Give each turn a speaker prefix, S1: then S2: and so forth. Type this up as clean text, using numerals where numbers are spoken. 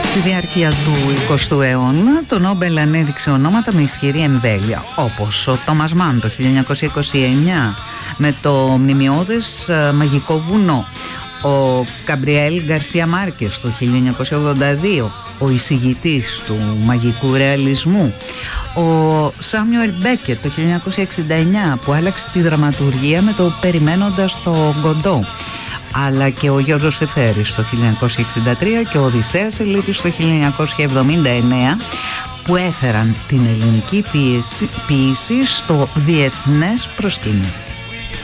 S1: Στη διάρκεια του 20ου αιώνα το Νόμπελ ανέδειξε ονόματα με ισχυρή εμβέλεια, όπως ο Τόμας Μαν το 1929 με το μνημειώδες Μαγικό Βουνό, ο Γκαμπριέλ Γκαρσία Μάρκες το 1982, ο εισηγητής του μαγικού ρεαλισμού, ο Σάμιουελ Μπέκετ το 1969 που άλλαξε τη δραματουργία με το «Περιμένοντας το Γκοντό», αλλά και ο Γιώργος Εφέρης το 1963 και ο Οδυσσέας Ελίτης το 1979 που έφεραν την ελληνική ποίηση στο διεθνές προσκήνιο.